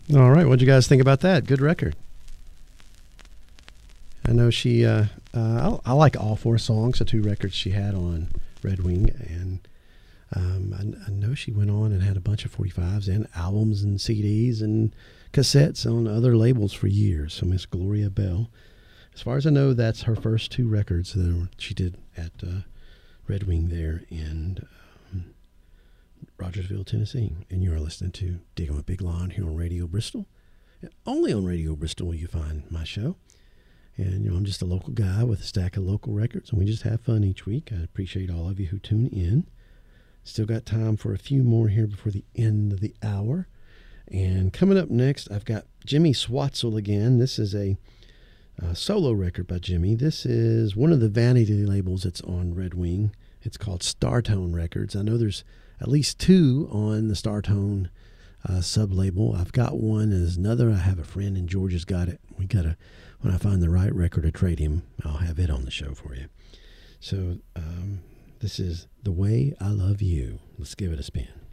All right. What'd you guys think about that? Good record. I know she, I like all 4 songs, the 2 records she had on Red Wing. And I know she went on and had a bunch of 45s and albums and CDs and cassettes on other labels for years. So Miss Gloria Bell. As far as I know, that's her first 2 records that she did at Red Wing there in Rogersville, Tennessee. And you're listening to Digging with Big Lon here on Radio Bristol. And only on Radio Bristol will you find my show. And, I'm just a local guy with a stack of local records, and we just have fun each week. I appreciate all of you who tune in. Still got time for a few more here before the end of the hour. And coming up next, I've got Jimmy Swatzell again. This is a solo record by Jimmy. This is one of the vanity labels that's on Red Wing. It's called Startone Records. I know there's at least 2 on the Startone sub-label. I've got one as another. I have a friend in Georgia's got it. We got to, when I find the right record to trade him, I'll have it on the show for you. So this is The Way I Love You. Let's give it a spin.